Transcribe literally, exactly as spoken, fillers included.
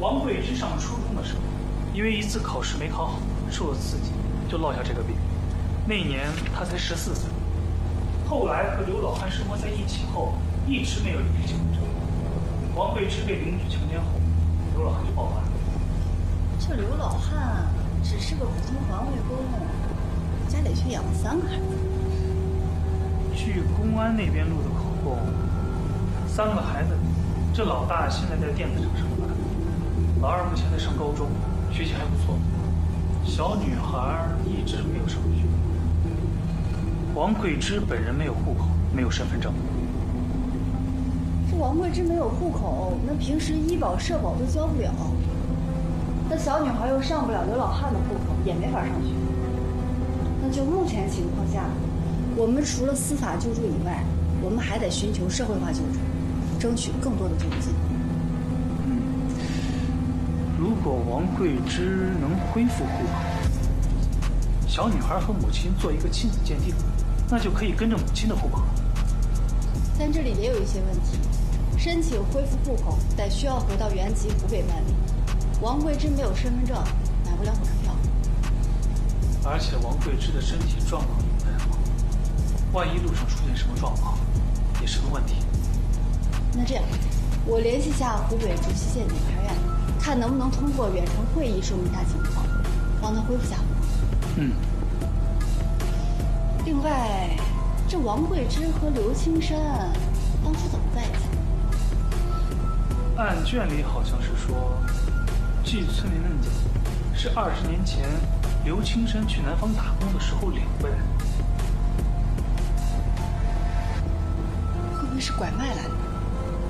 王桂芝上初中的时候，因为一次考试没考好，受了刺激，就落下这个病。那年她才十四岁。后来和刘老汉生活在一起后，一直没有离开结婚证。王桂芝被邻居强奸后，刘老汉就报案了。 这刘老汉只是个普通环卫工，家里却养了三个孩子。 据公安那边录的口供，三个孩子，这老大现在在电子厂上班，老二目前在上高中，学习还不错，小女孩一直没有上学。王桂芝本人没有户口，没有身份证。 这王桂芝没有户口，那平时医保社保都交不了，那小女孩又上不了刘老汉的户口，也没法上学。那就目前情况下，我们除了司法救助以外，我们还得寻求社会化救助，争取更多的救助金。 嗯，如果王桂芝能恢复户口，小女孩和母亲做一个亲子鉴定，那就可以跟着母亲的户口了。 但这里也有一些问题，申请恢复户口得需要回到原籍湖北办理。王桂芝没有身份证，买不了火车票。 而且王桂芝的身体状况也不太好，万一路上出现什么状况，也是个问题。 那这样，我联系下湖北竹溪县检察院，看能不能通过远程会议说明下情况，帮他恢复下户口。 嗯。 另外，这王桂芝和刘青山当初怎么在一起？ 案卷里好像是说，据村民们讲，是二十年前刘青山去南方打工的时候领回来的。 会不会是拐卖来的？